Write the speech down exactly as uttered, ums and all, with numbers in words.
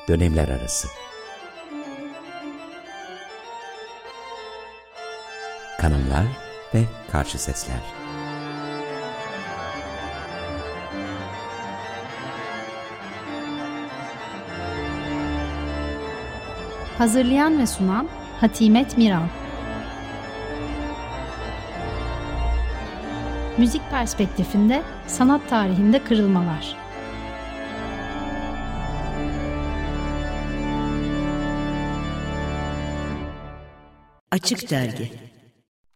Dönemler arası. Kanımlar ve karşı sesler. Hazırlayan ve sunan Hatimet Miral. Müzik perspektifinde sanat tarihinde kırılmalar. Açık Dergi.